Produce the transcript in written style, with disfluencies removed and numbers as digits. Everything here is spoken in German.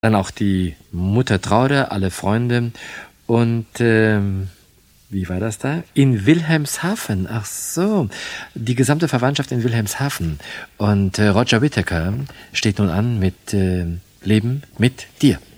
Dann auch die Mutter Traude, alle Freunde und wie war das da? In Wilhelmshaven. Ach so, die gesamte Verwandtschaft in Wilhelmshaven. Und Roger Whittaker steht nun an mit Leben mit dir.